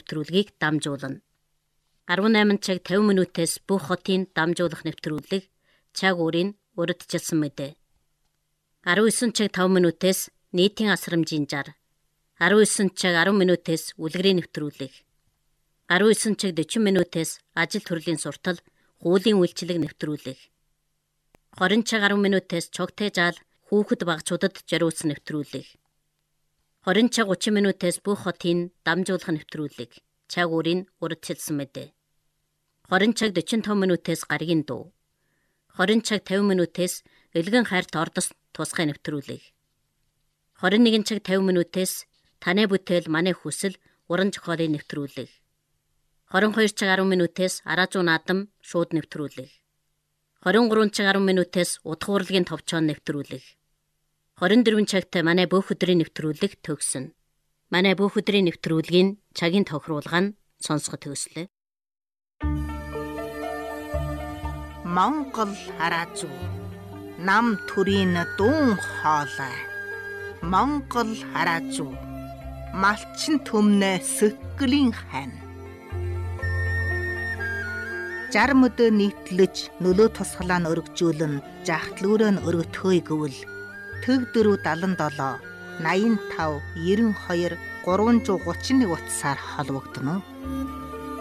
нэвтрүүлгийг дамжуулна. 18 цаг 50 минутээс бүх хотын дамжуулах нэвтрүүлэг цаг уурын урьдчилсан мэдээ. 19 цаг 5 минутээс нийтийн асрамжийн жар. 19 цаг 10 минутээс үлгэрийн нэвтрүүлэг. 19 цаг 40 минутээс ажил төрлийн суртал, хуулийн үйлчилэг нэвтрүүлэг. 20 цаг 10 минутээс чогтэй жаал хүүхэд багцуудад зориулсан нэвтрүүлэг. 20 цаг 30 минутээс бүх хотын дамжуулах нэвтрүүлэг цаг уурын урьдчилсан мэдээ. 20 цаг 45 минутээс гаригийн дуу. 20 цаг 50 минутээс элгэн хайрт ордос тусгай нэвтрүүлэг. 21 цаг 50 минутээс таны бүтээл манай хүсэл уран зохиолын нэвтрүүлэг. 22 цаг 10 минутээс араазуу наадам шууд нэвтрүүлэг. 23 цаг 10 минутээс удах урлагийн товчоон нэвтрүүлэг. 24 цагт манай бүх өдрийн нэвтрүүлэг төгснө. Манай бүх өдрийн нэвтрүүлгийн цагийн тохируулга нь сонсгох төгслөө. Монгол хараазуу нам төрийн дуун хоолой. Монгол хараазуу малчин төмнө сөклийн хань. Жар мөдөө нийтлэж нөлөө тусгалаа нь өргөжүүлэн жахтлуураа нь өргөтгөөе гэвэл төг 477 85 92 331 утсаар холбогдно.